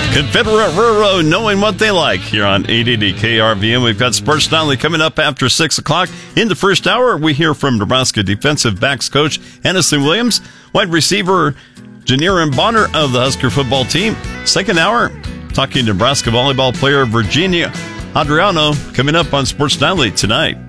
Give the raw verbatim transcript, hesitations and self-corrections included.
Confederate Railroad, knowing what they like here on eight eighty K R V M. We've got Sports Donnelly coming up after six o'clock. In the first hour, we hear from Nebraska defensive backs coach Hennessy Williams, wide receiver Janiran Bonner of the Husker football team. Second hour, talking to Nebraska volleyball player Virginia Adriano, coming up on Sports Donnelly tonight.